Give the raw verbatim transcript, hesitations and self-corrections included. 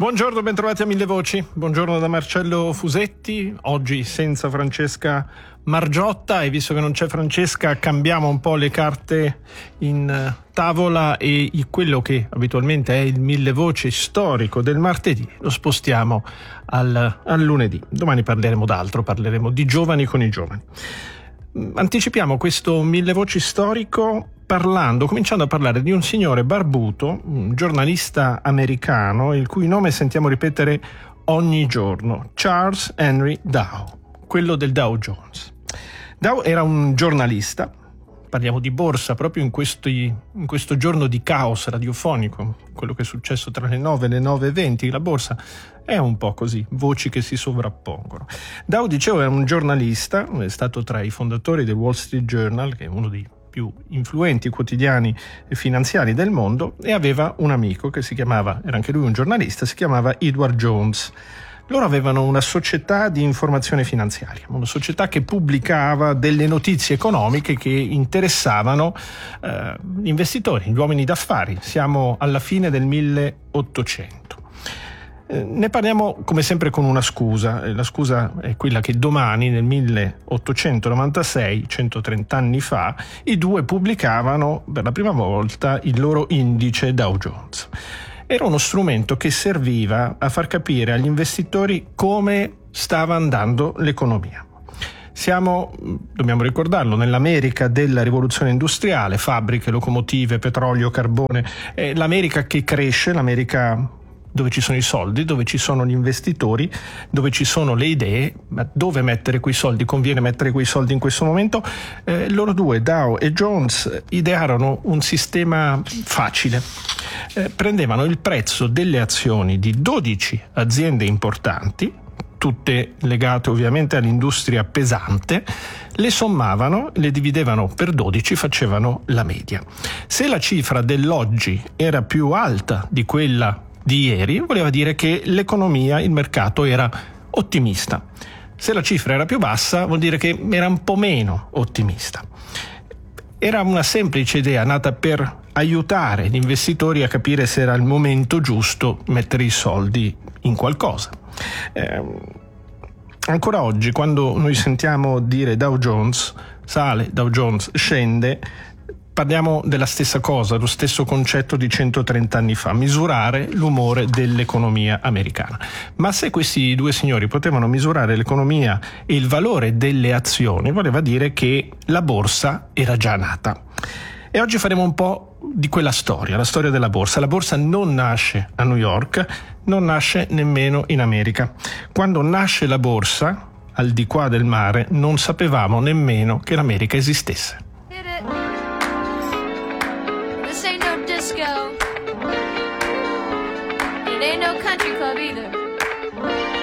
Buongiorno, bentrovati a Mille Voci. Buongiorno da Marcello Fusetti. Oggi senza Francesca Margiotta, e visto che non c'è Francesca cambiamo un po' le carte in tavola e quello che abitualmente è il Mille Voci storico del martedì lo spostiamo al, al lunedì. Domani parleremo d'altro, parleremo di giovani con i giovani. Anticipiamo questo Mille Voci storico parlando, cominciando a parlare di un signore barbuto, un giornalista americano, il cui nome sentiamo ripetere ogni giorno, Charles Henry Dow, quello del Dow Jones. Dow era un giornalista, parliamo di borsa proprio in, questi, in questo giorno di caos radiofonico, quello che è successo tra le nove e le nove e venti, la borsa è un po' così, voci che si sovrappongono. Dow, dicevo, era un giornalista, è stato tra i fondatori del Wall Street Journal, che è uno dei più influenti quotidiani finanziari del mondo, e aveva un amico che si chiamava, era anche lui un giornalista, si chiamava Edward Jones. Loro avevano una società di informazione finanziaria, una società che pubblicava delle notizie economiche che interessavano eh, gli investitori, gli uomini d'affari. Siamo alla fine del milleottocento. Eh, ne parliamo come sempre con una scusa. La scusa è quella che domani, nel milleottocentonovantasei, centotrenta anni fa, i due pubblicavano per la prima volta il loro indice Dow Jones. Era uno strumento che serviva a far capire agli investitori come stava andando l'economia. Siamo, dobbiamo ricordarlo, nell'America della rivoluzione industriale, fabbriche, locomotive, petrolio, carbone, è l'America che cresce, l'America dove ci sono i soldi, dove ci sono gli investitori, dove ci sono le idee, ma dove mettere quei soldi? Conviene mettere quei soldi in questo momento? Eh, loro due, Dow e Jones, idearono un sistema facile. Eh, prendevano il prezzo delle azioni di dodici aziende importanti, tutte legate ovviamente all'industria pesante, le sommavano, le dividevano per dodici, facevano la media. Se la cifra dell'oggi era più alta di quella di ieri, voleva dire che l'economia, il mercato era ottimista. Se la cifra era più bassa, vuol dire che era un po' meno ottimista. Era una semplice idea nata per aiutare gli investitori a capire se era il momento giusto mettere i soldi in qualcosa. Eh, ancora oggi, quando noi sentiamo dire Dow Jones sale, Dow Jones scende, parliamo della stessa cosa, lo stesso concetto di centotrenta anni fa, misurare l'umore dell'economia americana. Ma se questi due signori potevano misurare l'economia e il valore delle azioni, voleva dire che la borsa era già nata. E oggi faremo un po' di quella storia, la storia della borsa. La borsa non nasce a New York, non nasce nemmeno in America. Quando nasce la borsa, al di qua del mare, non sapevamo nemmeno che l'America esistesse. This ain't no disco. It ain't no country club either.